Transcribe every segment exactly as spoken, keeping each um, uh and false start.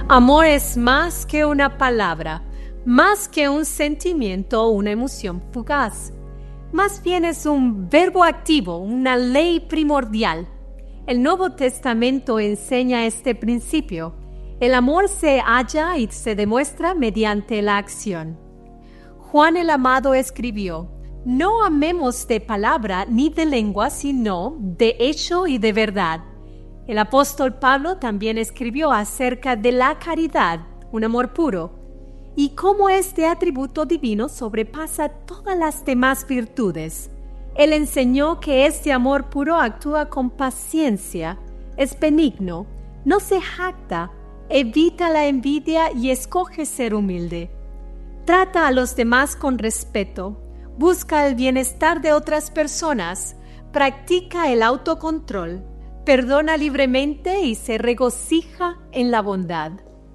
Amor es más que una palabra, más que un sentimiento o una emoción fugaz. Más bien es un verbo activo, una ley primordial. El Nuevo Testamento enseña este principio. El amor se halla y se demuestra mediante la acción. Juan el Amado escribió: no amemos de palabra ni de lengua, sino de hecho y de verdad. El apóstol Pablo también escribió acerca de la caridad, un amor puro, y cómo este atributo divino sobrepasa todas las demás virtudes. Él enseñó que este amor puro actúa con paciencia, es benigno, no se jacta, evita la envidia y escoge ser humilde. Trata a los demás con respeto, busca el bienestar de otras personas, practica el autocontrol, perdona libremente y se regocija en la bondad.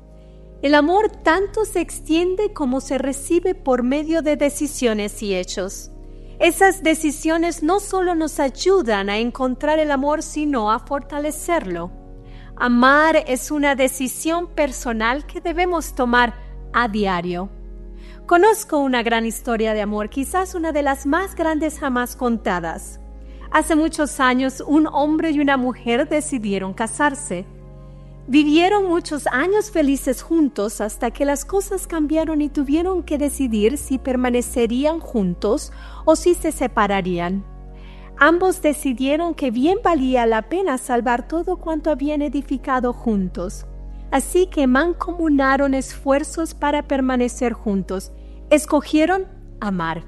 El amor tanto se extiende como se recibe por medio de decisiones y hechos. Esas decisiones no solo nos ayudan a encontrar el amor, sino a fortalecerlo. Amar es una decisión personal que debemos tomar a diario. Conozco una gran historia de amor, quizás una de las más grandes jamás contadas. Hace muchos años, un hombre y una mujer decidieron casarse. Vivieron muchos años felices juntos hasta que las cosas cambiaron y tuvieron que decidir si permanecerían juntos o si se separarían. Ambos decidieron que bien valía la pena salvar todo cuanto habían edificado juntos. Así que mancomunaron esfuerzos para permanecer juntos. Escogieron amar.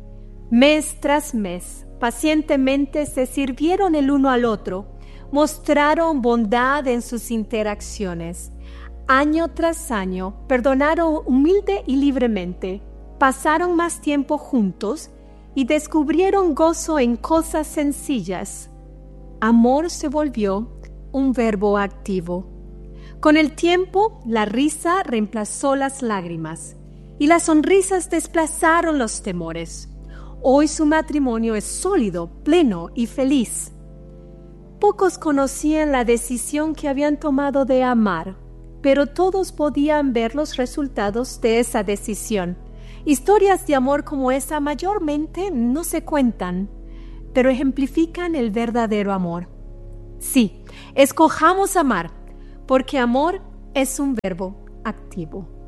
Mes tras mes, pacientemente se sirvieron el uno al otro, mostraron bondad en sus interacciones. Año tras año, perdonaron humilde y libremente, pasaron más tiempo juntos y descubrieron gozo en cosas sencillas. Amor se volvió un verbo activo. Con el tiempo, la risa reemplazó las lágrimas y las sonrisas desplazaron los temores. Hoy su matrimonio es sólido, pleno y feliz. Pocos conocían la decisión que habían tomado de amar, pero todos podían ver los resultados de esa decisión. Historias de amor como esa mayormente no se cuentan, pero ejemplifican el verdadero amor. Sí, escojamos amar, porque amor es un verbo activo.